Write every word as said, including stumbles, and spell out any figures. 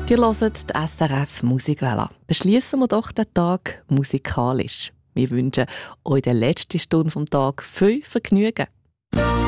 Ihr hört die S R F Musikwelle. Beschließen wir doch den Tag musikalisch. Wir wünschen euch in der letzten Stunde des Tages viel Vergnügen.